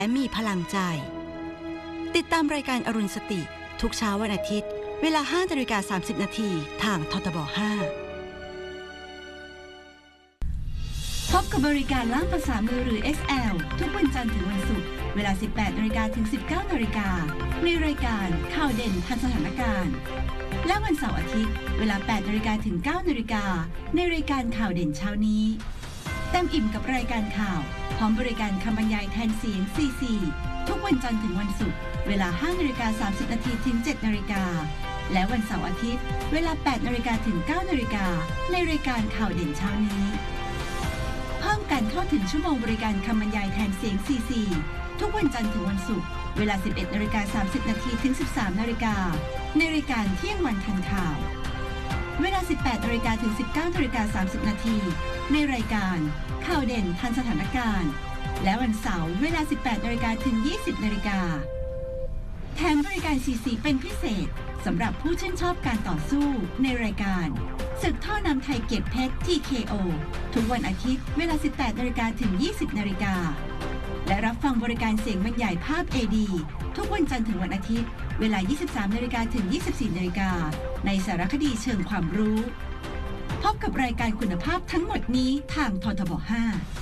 และมีพลังใจติดตามรายการอรุณสติทุกเช้าวันอาทิตย์เวลา 5:30 นาทีทางททบ 5 พบกับบริการล่ามภาษามือหรือ XL ทุกวันจันทร์ถึงวันศุกร์เวลา 18:00 นถึง 19:00 นในรายการข่าวเด่นทันสถานการณ์และวันเสาร์อาทิตย์เวลา 8:00 นถึง 9:00 นในรายการข่าวเด่นเช้านี้เต็มอิ่มกับรายการข่าวพร้อมบริการคำบรรยายแทนเสียง CC ทุกวันจันทร์ถึงวันศุกร์เวลา 5:30 นถึง 7:00 นและวันเสาร์อาทิตย์เวลา 8:00 นถึง 9:00 นในรายการข่าวเด่นเช้านี้เพิ่มการเข้าถึงชั่วโมงบริการคำบรรยายแทนเสียง CC ทุกวันจันทร์ถึงวันศุกร์เวลา 11:30 นถึง 13:00 นในรายการเที่ยงวันทันข่าวเวลา 18:00 นถึง 19:30 นในรายการข่าวเด่นทันสถานการณ์และวันเสาร์เวลา 18:00 นถึง 20:00 นแถมบริการ CC เป็นพิเศษสำหรับผู้ชื่นชอบการต่อสู้ในรายการศึกท่อน้ำไทยเก็บเพชร TKO ทุกวันอาทิตย์เวลา 18:00 นถึง 20:00 นและรับฟังบริการเสียงบรรยายภาพ AD ทุกวันจันทร์ถึงวันอาทิตย์เวลา 23:00 นถึง 24:00 นในสารคดีเชิงความรู้พบกับรายการคุณภาพทั้งหมดนี้ทางททบ 5